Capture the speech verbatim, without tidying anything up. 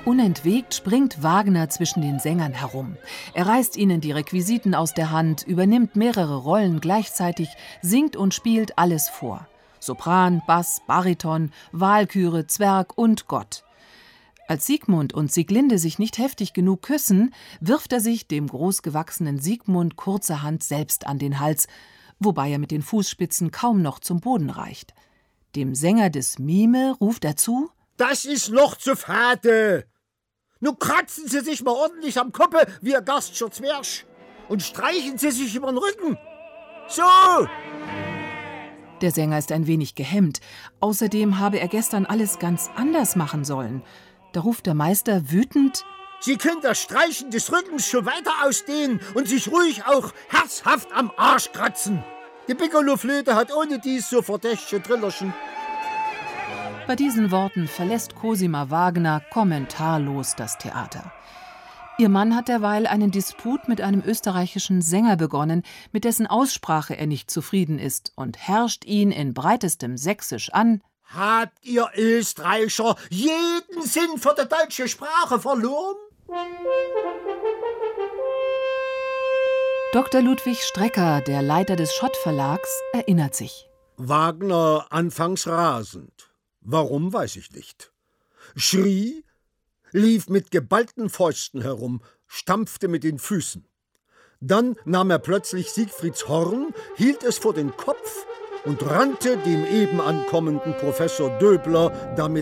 Unentwegt springt Wagner zwischen den Sängern herum. Er reißt ihnen die Requisiten aus der Hand, übernimmt mehrere Rollen gleichzeitig, singt und spielt alles vor. Sopran, Bass, Bariton, Walküre, Zwerg und Gott. Als Siegmund und Sieglinde sich nicht heftig genug küssen, wirft er sich dem großgewachsenen Siegmund kurzerhand selbst an den Hals, wobei er mit den Fußspitzen kaum noch zum Boden reicht. Dem Sänger des Mime ruft er zu: »Das ist noch zu fade. Nun kratzen Sie sich mal ordentlich am Kopf, wie ein Garstscher Zwerg, und streichen Sie sich über den Rücken. So!« Der Sänger ist ein wenig gehemmt. Außerdem habe er gestern alles ganz anders machen sollen. Da ruft der Meister wütend: »Sie können das Streichen des Rückens schon weiter ausdehnen und sich ruhig auch herzhaft am Arsch kratzen. Die Piccolo-Flöte hat ohne dies so verdächtige Trillerchen.« Bei diesen Worten verlässt Cosima Wagner kommentarlos das Theater. Ihr Mann hat derweil einen Disput mit einem österreichischen Sänger begonnen, mit dessen Aussprache er nicht zufrieden ist, und herrscht ihn in breitestem Sächsisch an: »Habt ihr Österreicher jeden Sinn für die deutsche Sprache verloren?« Doktor Ludwig Strecker, der Leiter des Schott-Verlags, erinnert sich: Wagner anfangs rasend. Warum, weiß ich nicht. Schrie, lief mit geballten Fäusten herum, stampfte mit den Füßen. Dann nahm er plötzlich Siegfrieds Horn, hielt es vor den Kopf und rannte dem eben ankommenden Professor Döbler damit